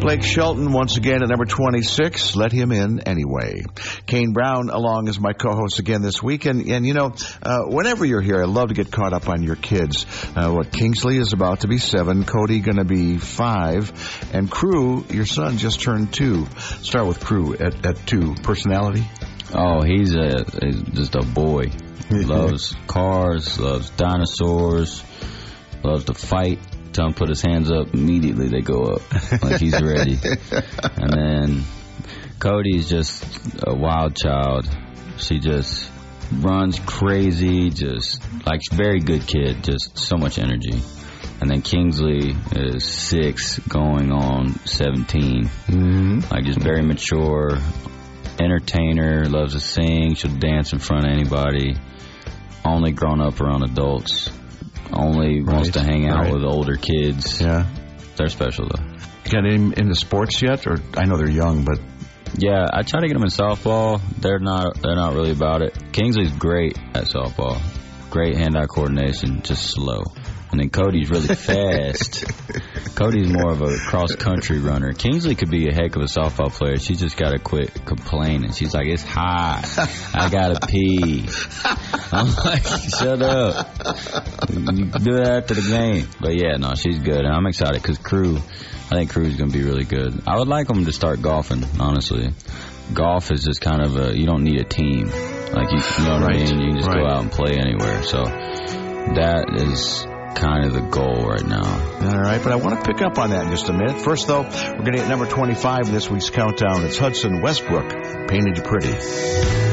Blake Shelton once again at number 26. Let him in anyway. Kane Brown along as my co-host again this week. And you know, whenever you're here, I love to get caught up on your kids. Kingsley is about to be 7, Cody going to be 5, and Crew, your son, just turned 2. Start with Crew at 2. Personality? Oh, he's just a boy. Loves cars, loves dinosaurs, loves to fight. Tell him to put his hands up, immediately they go up, like he's ready. And then Cody's just a wild child. She just runs crazy, just like very good kid, just so much energy. And then Kingsley is 6 going on 17. Like just very mature, entertainer, loves to sing, she'll dance in front of anybody, only grown up around adults. Only wants to hang out with older kids. Yeah. They're special, though. You got any into sports yet? Or I know they're young, but... Yeah, I try to get them in softball. They're not really about it. Kingsley's great at softball. Great hand-eye coordination, just slow. And then Cody's really fast. Cody's more of a cross-country runner. Kingsley could be a heck of a softball player. She just got to quit complaining. She's like, it's hot. I got to pee. I'm like, shut up. You do that after the game. But, yeah, no, she's good. And I'm excited because I think Crew's going to be really good. I would like them to start golfing, honestly. Golf is just kind of you don't need a team. Like, you know what I mean? You can just go out and play anywhere. So that is kind of the goal right now. All right, but I want to pick up on that in just a minute. First, though, we're going to get number 25 in this week's countdown. It's Hudson Westbrook, Painted You Pretty.